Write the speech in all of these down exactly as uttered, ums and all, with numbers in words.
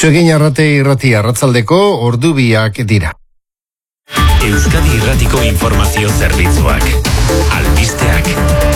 Zuegin arrate irrati arratzaldeko ordubiak dira. Euskadi Irratiko Informazio Zerbitzuak. Albisteak.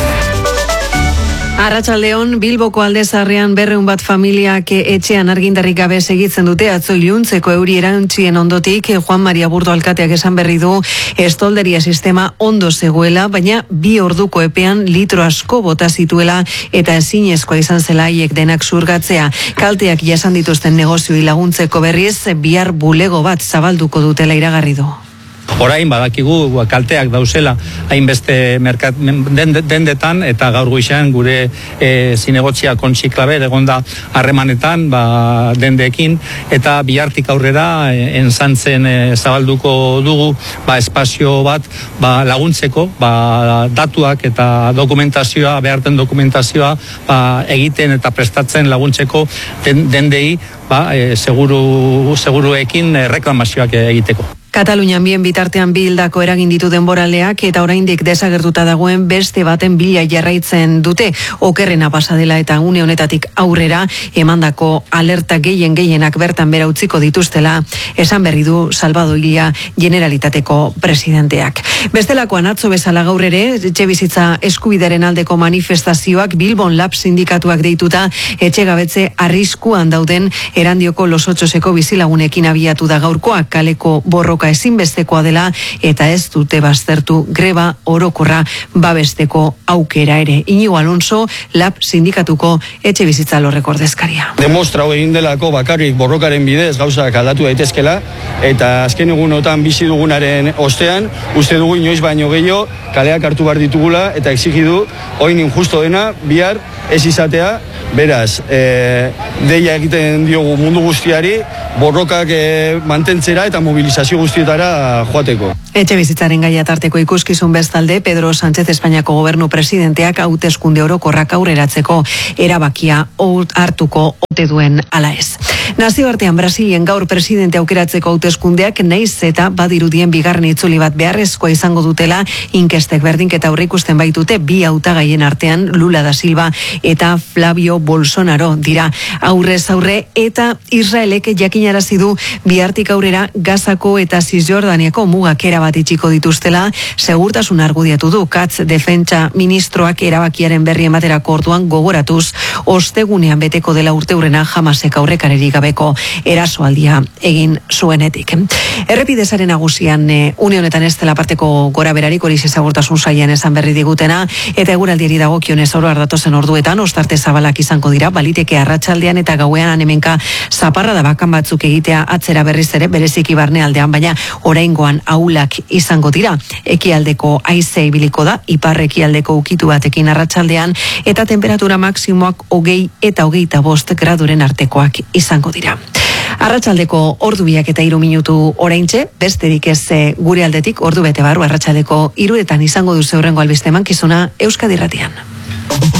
Arratsaldeon, Bilboko Aldezarrean berreun bat familiak etxean argindarrik gabe segitzen dute. Atzo iluntzeko euri erantzien ondotik Juan Maria Burdo alkateak esan berri du estolderia sistema ondo zegoela, baina bi orduko epean litro asko bota zituela eta ezinezkoa izan zela haiek denak zurgatzea. Kalteak jasan dituzten negozioi laguntzeko berriz bihar bulego bat zabalduko dutela iragarri du. Orain badakigu kalteak dauzela hainbeste merkat dendetan eta gaur goizean gure e, zinegotzia Kontxi Klaber egonda harremanetan ba, dendeekin eta bihartik aurrera e, entzantzen e, zabalduko dugu ba, espazio bat ba, laguntzeko ba, datuak eta dokumentazioa, beharten dokumentazioa ba, egiten eta prestatzen laguntzeko den, dendei ba, e, seguru, seguruekin e, reklamazioak egiteko. Katalunian bien bitartean bi hildako eragin ditu denboraleak eta oraindik desagertuta dagoen beste baten bila jarraitzen dute. Okerrena pasa dela eta une honetatik aurrera emandako alerta gehien gehienak bertan bera utziko dituztela esan berri du Salvador Illa Generalitateko presidenteak. Bestelakoan atzo bezala gaur ere etxebizitza eskubideren aldeko manifestazioak Bilbon Lab sindikatuak deituta etxegabetze arriskuan dauden Erandioko Los Otsoseko bizilagunekin abiatu da gaurkoak. Kaleko borroka ezinbestekoa dela eta ez dute baztertu greba orokorra babesteko aukera ere. Iñigo Alonso, Lab sindikatuko etxe bizitza lorreko ordezkaria. Demostrau egin delako bakarrik borrokaren bidez gauzak aldatu daitezkela eta azken egunotan bizi dugunaren ostean uste dugu inoiz baino gehiago kaleak hartu behar ditugula eta exigidu oin injusto dena bihar ez izatea. Beraz, e, deia egiten diogu mundu guztiari borrokak e, mantentzera eta mobilizazio guztietara joateko. Etxe bizitzaren gaia tarteko ikuskizun bestalde, Pedro Sánchez Espainiako gobernu presidenteak hauteskunde orokorrak aurreratzeko erabakia hartuko ote duen ala ez. Nazioartean Brasilien gaur presidente aukeratzeko hauteskundeak naiz eta badirudien bigarren itzuli bat beharrezkoa izango dutela inkestek berdinketa aurreikusten baitute bi hautagaien artean Lula da Silva eta Flavio Bolsonaro dira aurrez aurre eta Israelek jakinarazi du bihartik aurrera Gazako eta Cisjordaniako mugak erabat itxiko dituztela, segurtasun argudiatu du. Katz defentsa ministroak erabakiaren berri ematerako orduan gogoratuz ostegunean beteko dela urteurrena Hamasek aurrekarerik gabeko erasoaldia egin zuenetik. Errepidezaren nagusian e, une honetan ez dela parteko gora berarik hori segurtasun sailean esan berri digutena eta eguraldiari dagokionez oro ardatozen orduetan ostarte zabalak izango dira, baliteke arratsaldean eta gauean hemenka zaparrada bakan batzuk egitea atzera berriz ere bereziki barnealdean, baina oraingoan ahulak izango dira. Ekialdeko haize ibiliko da, ipar ekialdeko ukitu batekin arratsaldean eta temperatura maksimoak hogei eta hogeita bost graduren artekoak izango dira. Arratsaldeko ordu biak eta hiru minutu oraintxe, besterik ez gure aldetik ordu bete barru arratsaldeko hiruetan izango duzu hurrengo albiste emankizuna Euskadi Irratian.